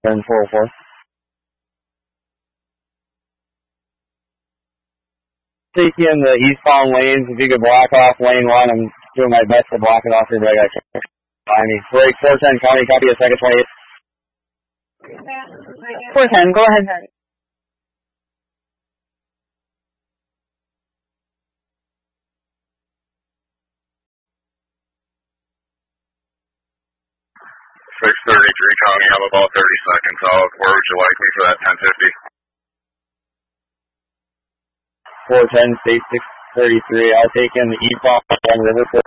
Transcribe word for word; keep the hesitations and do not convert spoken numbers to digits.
turn four oh four. Taking the eastbound lanes, if you could block off lane one, I'm doing my best to block it off here, but I got behind me. Break four ten County, copy a second twenty-eight. four ten, go ahead, Harry. six thirty-three County, I'm about thirty seconds out. Where would you like me for that ten fifty? four ten, state six thirty-three. I'll take in the eastbound River.